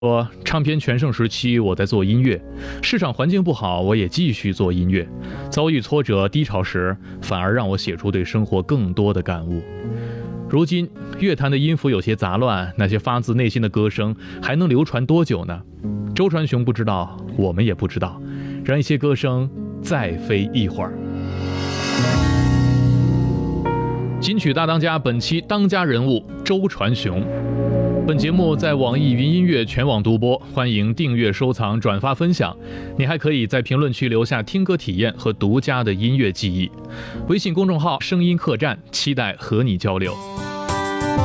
说唱片全盛时期，我在做音乐，市场环境不好，我也继续做音乐。遭遇挫折低潮时，反而让我写出对生活更多的感悟。如今乐坛的音符有些杂乱，那些发自内心的歌声还能流传多久呢？周传雄不知道，我们也不知道，让一些歌声再飞一会儿。金曲大当家本期当家人物周传雄。本节目在网易云音乐全网独播，欢迎订阅、收藏、转发、分享。你还可以在评论区留下听歌体验和独家的音乐记忆。微信公众号声音客栈，期待和你交流。